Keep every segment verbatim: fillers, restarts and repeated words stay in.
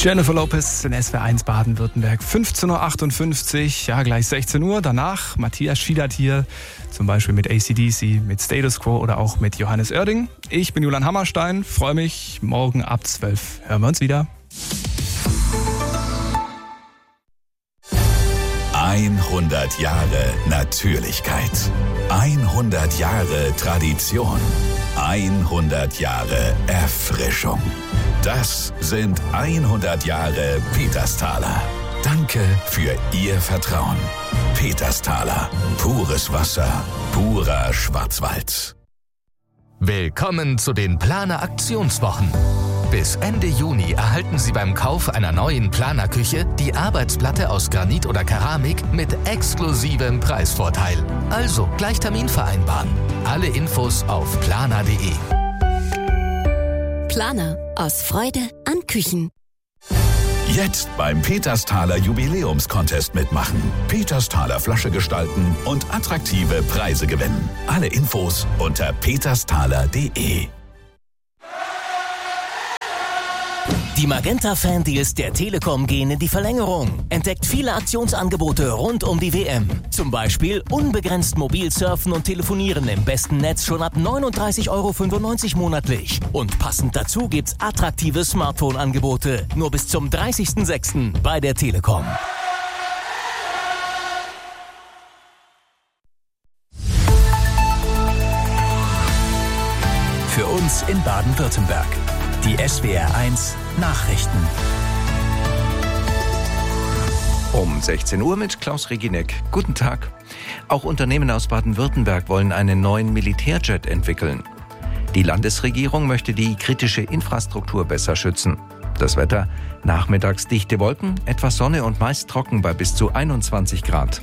Jennifer Lopez in S W R eins Baden-Württemberg, fünfzehn Uhr achtundfünfzig, ja gleich sechzehn Uhr. Danach Matthias Schiedert hier, zum Beispiel mit A C D C, mit Status Quo oder auch mit Johannes Oerding. Ich bin Julian Hammerstein, freue mich, morgen ab zwölf hören wir uns wieder. hundert Jahre Natürlichkeit. hundert Jahre Tradition. hundert Jahre Erfrischung. Das sind hundert Jahre Petersthaler. Danke für Ihr Vertrauen. Petersthaler. Pures Wasser. Purer Schwarzwald. Willkommen zu den Planer Aktionswochen. Bis Ende Juni erhalten Sie beim Kauf einer neuen Planer-Küche die Arbeitsplatte aus Granit oder Keramik mit exklusivem Preisvorteil. Also gleich Termin vereinbaren. Alle Infos auf planer punkt de. Planer. Aus Freude an Küchen. Jetzt beim Petersthaler Jubiläumscontest mitmachen. Petersthaler Flasche gestalten und attraktive Preise gewinnen. Alle Infos unter petersthaler punkt de. Die Magenta-Fan-Deals der Telekom gehen in die Verlängerung. Entdeckt viele Aktionsangebote rund um die W M. Zum Beispiel unbegrenzt mobil surfen und telefonieren im besten Netz schon ab neununddreißig Euro fünfundneunzig monatlich. Und passend dazu gibt's attraktive Smartphone-Angebote. Nur bis zum dreißigsten sechsten bei der Telekom. Für uns in Baden-Württemberg. Die S W R eins Nachrichten. Um sechzehn Uhr mit Klaus Reginek. Guten Tag. Auch Unternehmen aus Baden-Württemberg wollen einen neuen Militärjet entwickeln. Die Landesregierung möchte die kritische Infrastruktur besser schützen. Das Wetter: nachmittags dichte Wolken, etwas Sonne und meist trocken bei bis zu einundzwanzig Grad.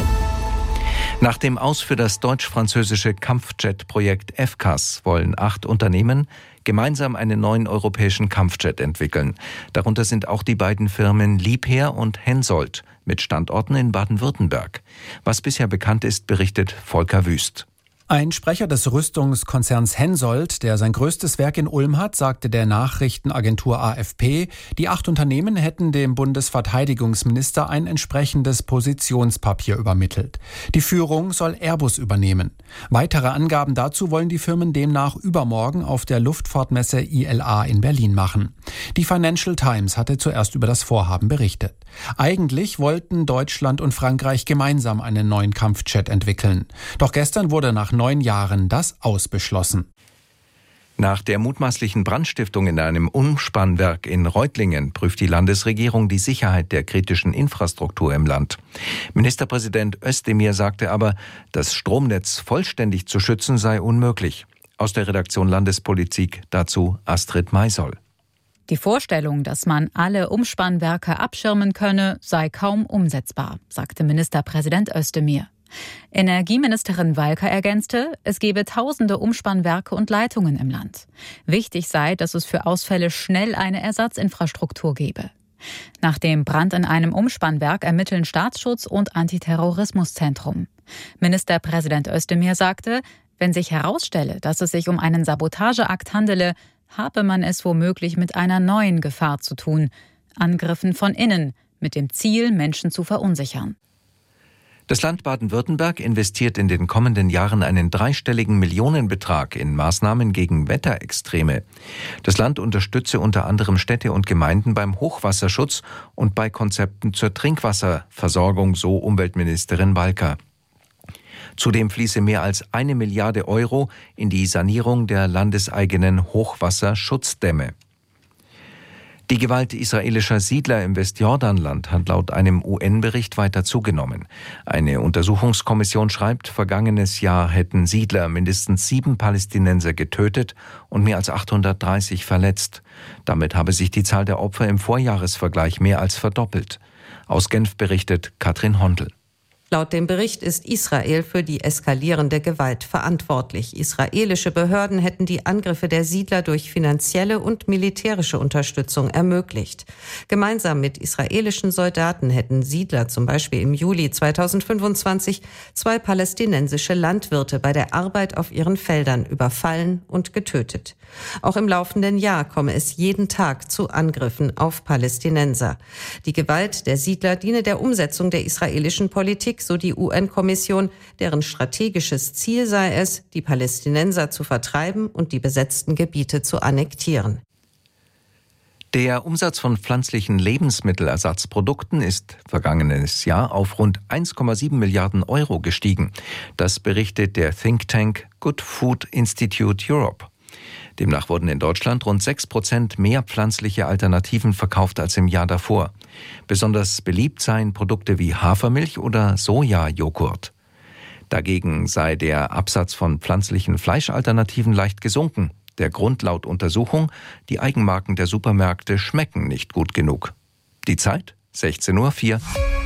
Nach dem Aus für das deutsch-französische Kampfjet-Projekt F C A S wollen acht Unternehmen gemeinsam einen neuen europäischen Kampfjet entwickeln. Darunter sind auch die beiden Firmen Liebherr und Hensoldt mit Standorten in Baden-Württemberg. Was bisher bekannt ist, berichtet Volker Wüst. Ein Sprecher des Rüstungskonzerns Hensoldt, der sein größtes Werk in Ulm hat, sagte der Nachrichtenagentur A F P, die acht Unternehmen hätten dem Bundesverteidigungsminister ein entsprechendes Positionspapier übermittelt. Die Führung soll Airbus übernehmen. Weitere Angaben dazu wollen die Firmen demnach übermorgen auf der Luftfahrtmesse I L A in Berlin machen. Die Financial Times hatte zuerst über das Vorhaben berichtet. Eigentlich wollten Deutschland und Frankreich gemeinsam einen neuen Kampfjet entwickeln. Doch gestern wurde nach neun Jahren das Aus beschlossen. Nach der mutmaßlichen Brandstiftung in einem Umspannwerk in Reutlingen prüft die Landesregierung die Sicherheit der kritischen Infrastruktur im Land. Ministerpräsident Özdemir sagte aber, das Stromnetz vollständig zu schützen sei unmöglich. Aus der Redaktion Landespolitik dazu Astrid Maisoll. Die Vorstellung, dass man alle Umspannwerke abschirmen könne, sei kaum umsetzbar, sagte Ministerpräsident Özdemir. Energieministerin Walker ergänzte, es gebe tausende Umspannwerke und Leitungen im Land. Wichtig sei, dass es für Ausfälle schnell eine Ersatzinfrastruktur gebe. Nach dem Brand in einem Umspannwerk ermitteln Staatsschutz und Antiterrorismuszentrum. Ministerpräsident Özdemir sagte, wenn sich herausstelle, dass es sich um einen Sabotageakt handele, habe man es womöglich mit einer neuen Gefahr zu tun, Angriffen von innen, mit dem Ziel, Menschen zu verunsichern. Das Land Baden-Württemberg investiert in den kommenden Jahren einen dreistelligen Millionenbetrag in Maßnahmen gegen Wetterextreme. Das Land unterstütze unter anderem Städte und Gemeinden beim Hochwasserschutz und bei Konzepten zur Trinkwasserversorgung, so Umweltministerin Walker. Zudem fließe mehr als eine Milliarde Euro in die Sanierung der landeseigenen Hochwasserschutzdämme. Die Gewalt israelischer Siedler im Westjordanland hat laut einem U N-Bericht weiter zugenommen. Eine Untersuchungskommission schreibt, vergangenes Jahr hätten Siedler mindestens sieben Palästinenser getötet und mehr als achthundertdreißig verletzt. Damit habe sich die Zahl der Opfer im Vorjahresvergleich mehr als verdoppelt. Aus Genf berichtet Katrin Hondel. Laut dem Bericht ist Israel für die eskalierende Gewalt verantwortlich. Israelische Behörden hätten die Angriffe der Siedler durch finanzielle und militärische Unterstützung ermöglicht. Gemeinsam mit israelischen Soldaten hätten Siedler zum Beispiel im Juli zweitausendfünfundzwanzig zwei palästinensische Landwirte bei der Arbeit auf ihren Feldern überfallen und getötet. Auch im laufenden Jahr komme es jeden Tag zu Angriffen auf Palästinenser. Die Gewalt der Siedler diene der Umsetzung der israelischen Politik, so die U N-Kommission, deren strategisches Ziel sei es, die Palästinenser zu vertreiben und die besetzten Gebiete zu annektieren. Der Umsatz von pflanzlichen Lebensmittelersatzprodukten ist vergangenes Jahr auf rund eins Komma sieben Milliarden Euro gestiegen. Das berichtet der Think Tank Good Food Institute Europe. Demnach wurden in Deutschland rund sechs Prozent mehr pflanzliche Alternativen verkauft als im Jahr davor. Besonders beliebt seien Produkte wie Hafermilch oder Sojajoghurt. Dagegen sei der Absatz von pflanzlichen Fleischalternativen leicht gesunken. Der Grund laut Untersuchung: die Eigenmarken der Supermärkte schmecken nicht gut genug. Die Zeit? sechzehn Uhr vier.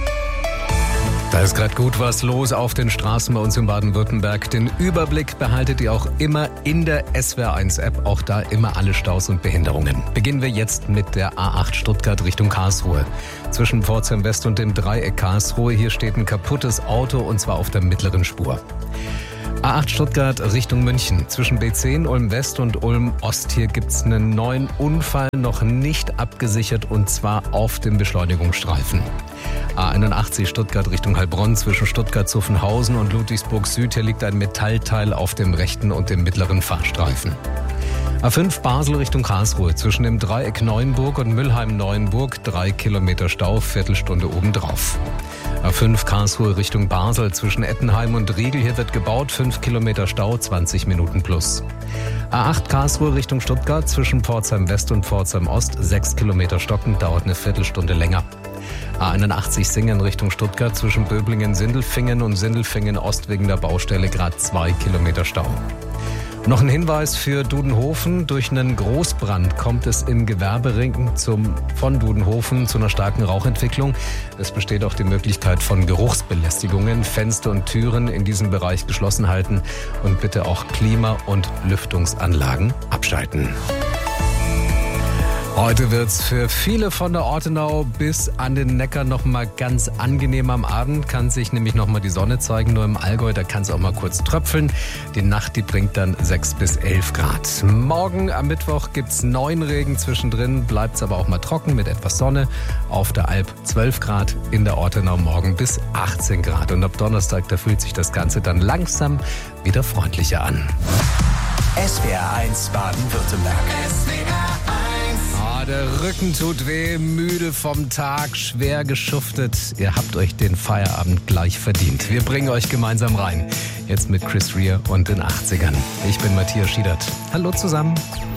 Da ist gerade gut was los auf den Straßen bei uns in Baden-Württemberg. Den Überblick behaltet ihr auch immer in der S W R eins App. Auch da immer alle Staus und Behinderungen. Beginnen wir jetzt mit der A acht Stuttgart Richtung Karlsruhe. Zwischen Pforzheim West und dem Dreieck Karlsruhe. Hier steht ein kaputtes Auto und zwar auf der mittleren Spur. A acht Stuttgart Richtung München. Zwischen B zehn Ulm West und Ulm Ost. Hier gibt es einen neuen Unfall, noch nicht abgesichert, und zwar auf dem Beschleunigungsstreifen. A einundachtzig Stuttgart Richtung Heilbronn. Zwischen Stuttgart-Zuffenhausen und Ludwigsburg Süd. Hier liegt ein Metallteil auf dem rechten und dem mittleren Fahrstreifen. A fünf Basel Richtung Karlsruhe. Zwischen dem Dreieck Neuenburg und Müllheim-Neuenburg. Drei Kilometer Stau, Viertelstunde obendrauf. A fünf Karlsruhe Richtung Basel. Zwischen Ettenheim und Riegel. Hier wird gebaut. Fünf Kilometer Stau, zwanzig Minuten plus. A acht Karlsruhe Richtung Stuttgart. Zwischen Pforzheim West und Pforzheim Ost. Sechs Kilometer stockend, dauert eine Viertelstunde länger. A einundachtzig Singen Richtung Stuttgart. Zwischen Böblingen-Sindelfingen und Sindelfingen-Ost wegen der Baustelle gerade zwei Kilometer Stau. Noch ein Hinweis für Dudenhofen. Durch einen Großbrand kommt es im Gewerbering zum, von Dudenhofen zu einer starken Rauchentwicklung. Es besteht auch die Möglichkeit von Geruchsbelästigungen. Fenster und Türen in diesem Bereich geschlossen halten und bitte auch Klima- und Lüftungsanlagen abschalten. Heute wird's für viele von der Ortenau bis an den Neckar noch mal ganz angenehm am Abend. Kann sich nämlich noch mal die Sonne zeigen. Nur im Allgäu, da kann es auch mal kurz tröpfeln. Die Nacht, die bringt dann sechs bis elf Grad. Morgen am Mittwoch gibt's neun Regen. Zwischendrin bleibt's aber auch mal trocken mit etwas Sonne. Auf der Alp zwölf Grad, in der Ortenau morgen bis achtzehn Grad. Und ab Donnerstag, da fühlt sich das Ganze dann langsam wieder freundlicher an. S W R eins Baden-Württemberg. S W R eins. Ah, der Rücken tut weh, müde vom Tag, schwer geschuftet. Ihr habt euch den Feierabend gleich verdient. Wir bringen euch gemeinsam rein. Jetzt mit Chris Rea und den achtzigern. Ich bin Matthias Schiedert. Hallo zusammen.